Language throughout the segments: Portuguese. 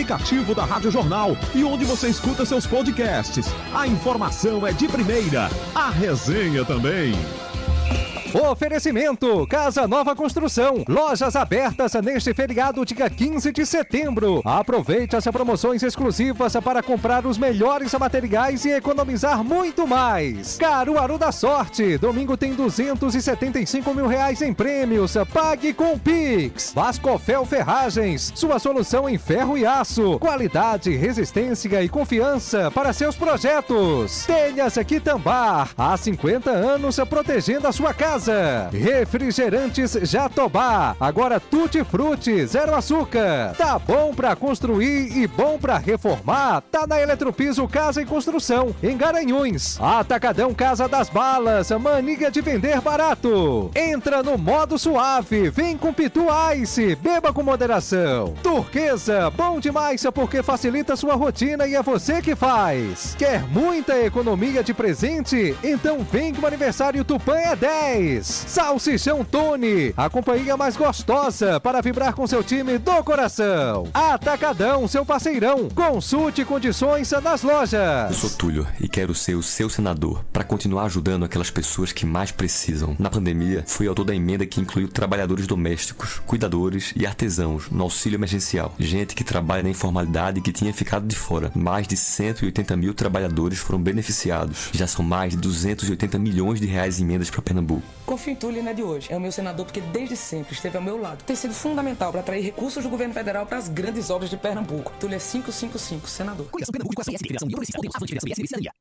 aplicativo da Rádio Jornal e onde você escuta seus podcasts. A informação é de primeira, a resenha também. Oferecimento Casa Nova Construção, lojas abertas neste feriado dia 15 de setembro. Aproveite as promoções exclusivas para comprar os melhores materiais e economizar muito mais. Caruaru da Sorte, domingo tem R$275 mil em prêmios, pague com Pix. Vascofel Ferragens, sua solução em ferro e aço, qualidade, resistência e confiança para seus projetos. Telhas Quitambar, há 50 anos protegendo a sua casa. Refrigerantes Jatobá, agora Tutti Frutti, zero açúcar. Tá bom pra construir e bom pra reformar? Tá na Eletropiso Casa e Construção, em Garanhuns. Atacadão Casa das Balas, mania de vender barato. Entra no modo suave, vem com Pitu Ice, beba com moderação. Turquesa, bom demais porque facilita sua rotina e é você que faz. Quer muita economia de presente? Então vem que o aniversário Tupã é 10. Salsichão Tony, a companhia mais gostosa para vibrar com seu time do coração. Atacadão, seu parceirão. Consulte condições nas lojas. Eu sou Túlio e quero ser o seu senador para continuar ajudando aquelas pessoas que mais precisam. Na pandemia, fui autor da emenda que incluiu trabalhadores domésticos, cuidadores e artesãos no auxílio emergencial. Gente que trabalha na informalidade e que tinha ficado de fora. Mais de 180 mil trabalhadores foram beneficiados. Já são mais de 280 milhões de reais em emendas para Pernambuco. Confio em Túlio, não é de hoje. É o meu senador porque desde sempre esteve ao meu lado. Tem sido fundamental para atrair recursos do governo federal para as grandes obras de Pernambuco. Túlio é 555, senador. Coligação Pernambuco com a CS, Federação União Progressista, Podemos, Avante, Federação e Cidadania.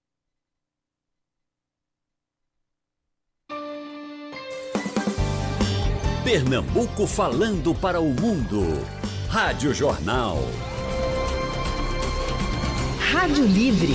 Pernambuco falando para o mundo. Rádio Jornal. Rádio Livre.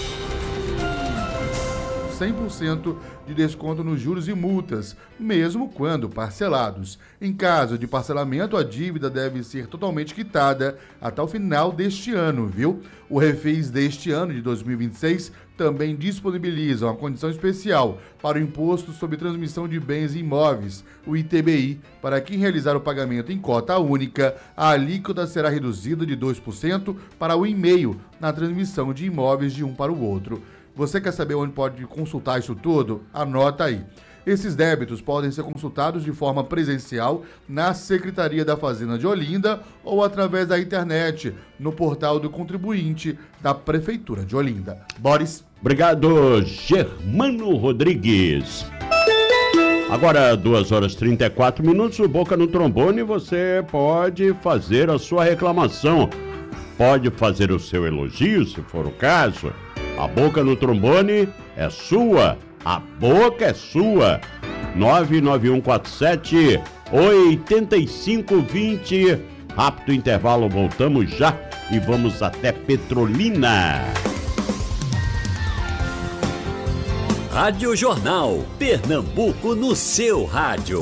100% de desconto nos juros e multas, mesmo quando parcelados. Em caso de parcelamento, a dívida deve ser totalmente quitada até o final deste ano, viu? O Refis deste ano, de 2026, também disponibiliza uma condição especial para o Imposto sobre Transmissão de Bens e Imóveis, o ITBI. Para quem realizar o pagamento em cota única, a alíquota será reduzida de 2% para 1,5% na transmissão de imóveis de um para o outro. Você quer saber onde pode consultar isso tudo? Anota aí. Esses débitos podem ser consultados de forma presencial na Secretaria da Fazenda de Olinda ou através da internet, no portal do contribuinte da Prefeitura de Olinda. Boris. Obrigado, Germano Rodrigues. Agora, 2h34, o Boca no Trombone, você pode fazer a sua reclamação. Pode fazer o seu elogio, se for o caso. A Boca no Trombone é sua, a boca é sua. 99147-8520. Rápido intervalo, voltamos já e vamos até Petrolina. Rádio Jornal, Pernambuco no seu rádio.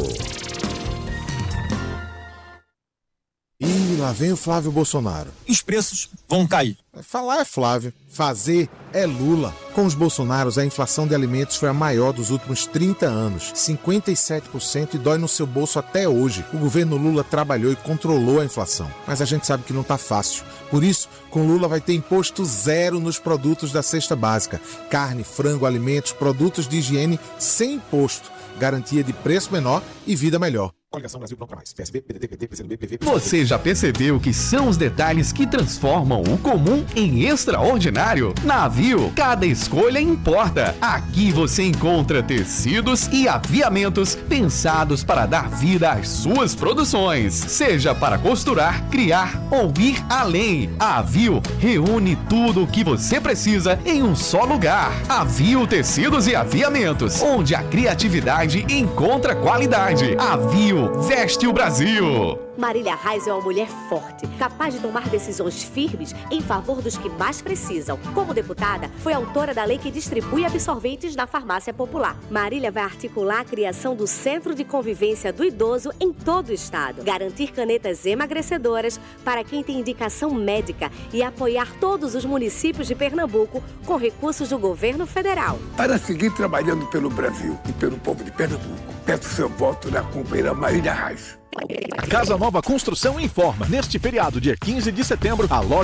E lá vem o Flávio Bolsonaro. Os preços vão cair. Falar é Flávio, fazer é Lula. Com os Bolsonaros, a inflação de alimentos foi a maior dos últimos 30 anos, 57%, e dói no seu bolso até hoje. O governo Lula trabalhou e controlou a inflação, mas a gente sabe que não tá fácil. Por isso, com Lula vai ter imposto zero nos produtos da cesta básica. Carne, frango, alimentos, produtos de higiene sem imposto. Garantia de preço menor e vida melhor. Coligação Brasil Pronto Mais. PSB, PDT, PT, PCdoB, PV... Você já percebeu que são os detalhes que transformam o comum em extraordinário? Na Aviu, cada escolha importa. Aqui você encontra tecidos e aviamentos pensados para dar vida às suas produções. Seja para costurar, criar ou ir além. A Aviu reúne tudo o que você precisa em um só lugar. Aviu Tecidos e Aviamentos, onde a criatividade encontra qualidade. Aviu veste o Brasil. Marília Reis é uma mulher forte, capaz de tomar decisões firmes em favor dos que mais precisam. Como deputada, foi autora da lei que distribui absorventes na farmácia popular. Marília vai articular a criação do Centro de Convivência do Idoso em todo o estado, garantir canetas emagrecedoras para quem tem indicação médica e apoiar todos os municípios de Pernambuco com recursos do governo federal. Para seguir trabalhando pelo Brasil e pelo povo de Pernambuco, peço seu voto na companheira Marília Reis. Casa Nova Construção informa. Neste feriado, dia 15 de setembro, a loja